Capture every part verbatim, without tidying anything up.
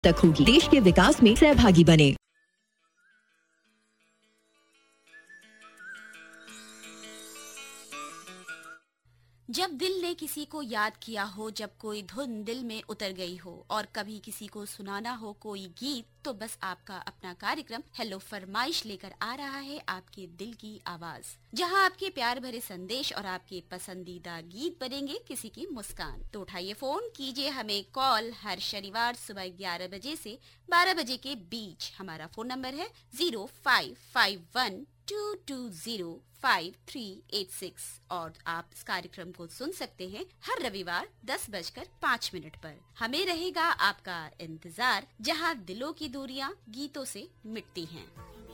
तक होगी। देश के विकास में सहभागी बने। जब दिल ने किसी को याद किया हो, जब कोई धुन दिल में उतर गई हो और कभी किसी को सुनाना हो कोई गीत, तो बस आपका अपना कार्यक्रम हेलो फरमाइश लेकर आ रहा है आपके दिल की आवाज, जहां आपके प्यार भरे संदेश और आपके पसंदीदा गीत बनेंगे किसी की मुस्कान। तो उठाइए फोन, कीजिए हमें कॉल हर शनिवार सुबह ग्यारह बजे से बारह बजे के बीच। हमारा फोन नंबर है zero five five one two to zero five three eight six और आप इस कार्यक्रम को सुन सकते हैं हर रविवार दस बजकर पाँच मिनट पर। हमें रहेगा आपका इंतजार, जहां दिलों की दूरियां गीतों से मिटती हैं।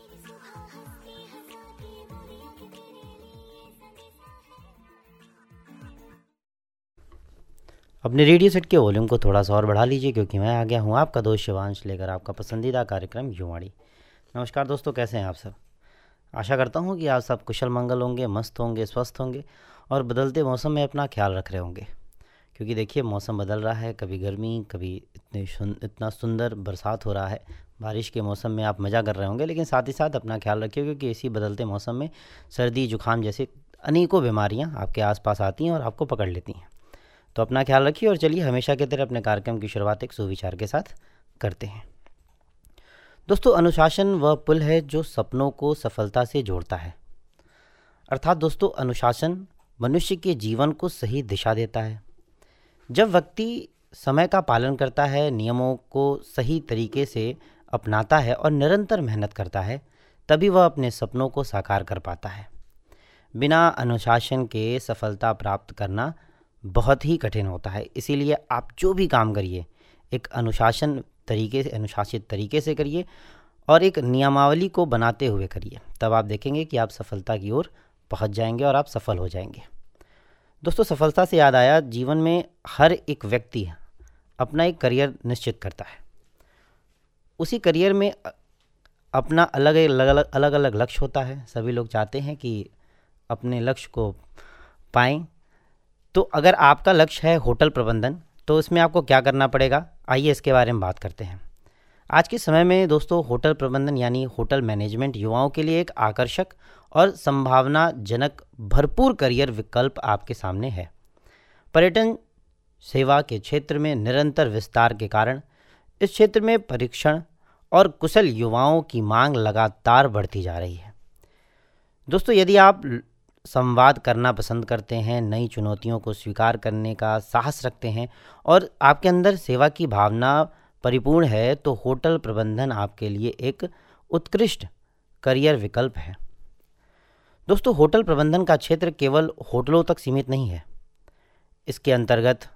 अपने रेडियो सेट के वॉल्यूम को थोड़ा सा और बढ़ा लीजिए, क्योंकि मैं आ गया हूँ आपका दोस्त शिवांश लेकर आपका पसंदीदा कार्यक्रम युवाणी। नमस्कार दोस्तों, कैसे हैं आप सब? आशा करता हूँ कि आप सब कुशल मंगल होंगे, मस्त होंगे, स्वस्थ होंगे और बदलते मौसम में अपना ख्याल रख रहे होंगे। क्योंकि देखिए मौसम बदल रहा है, कभी गर्मी, कभी इतनी इतना सुंदर बरसात हो रहा है। बारिश के मौसम में आप मज़ा कर रहे होंगे, लेकिन साथ ही साथ अपना ख्याल रखिए, क्योंकि इसी बदलते मौसम में सर्दी, जुकाम जैसे अनेकों बीमारियाँ आपके आसपास आती हैं और आपको पकड़ लेती हैं। तो अपना ख्याल रखिए और चलिए हमेशा की तरह अपने कार्यक्रम की शुरुआत एक सुविचार के साथ करते हैं। दोस्तों, अनुशासन वह पुल है जो सपनों को सफलता से जोड़ता है। अर्थात दोस्तों, अनुशासन मनुष्य के जीवन को सही दिशा देता है। जब व्यक्ति समय का पालन करता है, नियमों को सही तरीके से अपनाता है और निरंतर मेहनत करता है, तभी वह अपने सपनों को साकार कर पाता है। बिना अनुशासन के सफलता प्राप्त करना बहुत ही कठिन होता है। इसीलिए आप जो भी काम करिए एक अनुशासन तरीके से अनुशासित तरीके से करिए और एक नियमावली को बनाते हुए करिए, तब आप देखेंगे कि आप सफलता की ओर पहुंच जाएंगे और आप सफल हो जाएंगे। दोस्तों, सफलता से याद आया, जीवन में हर एक व्यक्ति अपना एक करियर निश्चित करता है। उसी करियर में अपना अलग अलग अलग अलग लक्ष्य होता है। सभी लोग चाहते हैं कि अपने लक्ष्य को पाएं। तो अगर आपका लक्ष्य है होटल प्रबंधन, तो इसमें आपको क्या करना पड़ेगा, आइए इसके बारे में बात करते हैं। आज के समय में दोस्तों, होटल प्रबंधन यानी होटल मैनेजमेंट युवाओं के लिए एक आकर्षक और संभावनाजनक भरपूर करियर विकल्प आपके सामने है। पर्यटन सेवा के क्षेत्र में निरंतर विस्तार के कारण इस क्षेत्र में परीक्षण और कुशल युवाओं की मांग लगातार बढ़ती जा रही है। दोस्तों, यदि आप संवाद करना पसंद करते हैं, नई चुनौतियों को स्वीकार करने का साहस रखते हैं और आपके अंदर सेवा की भावना परिपूर्ण है, तो होटल प्रबंधन आपके लिए एक उत्कृष्ट करियर विकल्प है। दोस्तों, होटल प्रबंधन का क्षेत्र केवल होटलों तक सीमित नहीं है। इसके अंतर्गत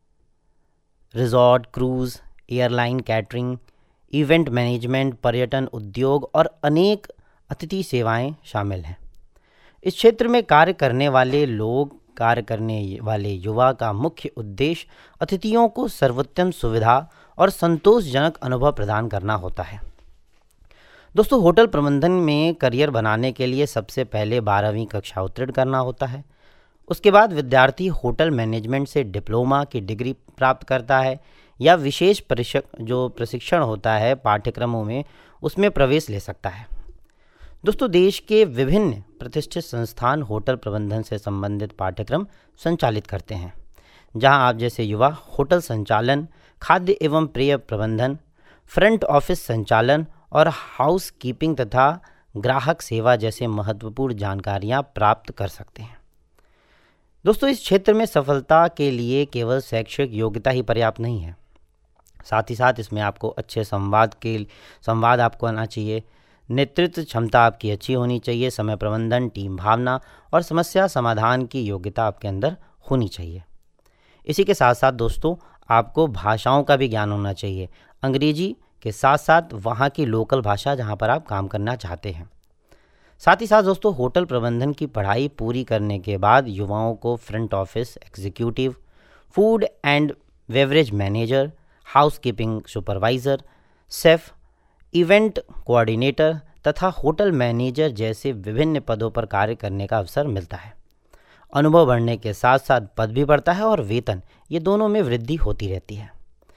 resort, cruise, airline, catering, event management, पर्यटन उद्योग और अनेक अतिथि सेवाएं शामिल हैं। इस क्षेत्र में कार्य करने वाले लोग कार्य करने वाले युवा का मुख्य उद्देश्य अतिथियों को सर्वोत्तम सुविधा और संतोषजनक अनुभव प्रदान करना होता है। दोस्तों, होटल प्रबंधन में करियर बनाने के लिए सबसे पहले बारहवीं कक्षा उत्तीर्ण करना होता है। उसके बाद विद्यार्थी होटल मैनेजमेंट से डिप्लोमा की डिग्री प्राप्त करता है या विशेष प्रशिक्षण जो प्रशिक्षण होता है पाठ्यक्रमों में, उसमें प्रवेश ले सकता है। दोस्तों, देश के विभिन्न प्रतिष्ठित संस्थान होटल प्रबंधन से संबंधित पाठ्यक्रम संचालित करते हैं, जहां आप जैसे युवा होटल संचालन, खाद्य एवं पेय प्रबंधन, फ्रंट ऑफिस संचालन और हाउस कीपिंग तथा ग्राहक सेवा जैसे महत्वपूर्ण जानकारियां प्राप्त कर सकते हैं। दोस्तों, इस क्षेत्र में सफलता के लिए केवल शैक्षिक योग्यता ही पर्याप्त नहीं है। साथ ही साथ इसमें आपको अच्छे संवाद के संवाद आपको आना चाहिए, नेतृत्व क्षमता आपकी अच्छी होनी चाहिए, समय प्रबंधन, टीम भावना और समस्या समाधान की योग्यता आपके अंदर होनी चाहिए। इसी के साथ साथ दोस्तों, आपको भाषाओं का भी ज्ञान होना चाहिए। अंग्रेजी के साथ साथ वहाँ की लोकल भाषा जहाँ पर आप काम करना चाहते हैं। साथ ही साथ दोस्तों, होटल प्रबंधन की पढ़ाई पूरी करने के बाद युवाओं को front office executive, food and beverage manager, house keeping supervisor, chef, event coordinator तथा होटल मैनेजर जैसे विभिन्न पदों पर कार्य करने का अवसर मिलता है। अनुभव बढ़ने के साथ साथ पद भी बढ़ता है और वेतन, ये दोनों में वृद्धि होती रहती है।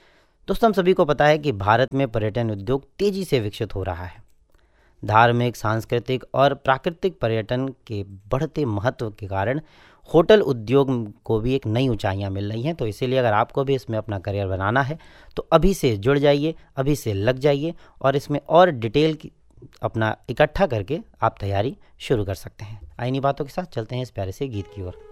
दोस्तों, हम सभी को पता है कि भारत में पर्यटन उद्योग तेजी से विकसित हो रहा है। धार्मिक, सांस्कृतिक और प्राकृतिक पर्यटन के बढ़ते महत्व के कारण होटल उद्योग को भी एक नई ऊंचाइयां मिल रही हैं। तो इसीलिए अगर आपको भी इसमें अपना करियर बनाना है तो अभी से जुड़ जाइए, अभी से लग जाइए और इसमें और डिटेल की अपना इकट्ठा करके आप तैयारी शुरू कर सकते हैं। आइनी बातों के साथ चलते हैं इस प्यारे से गीत की ओर।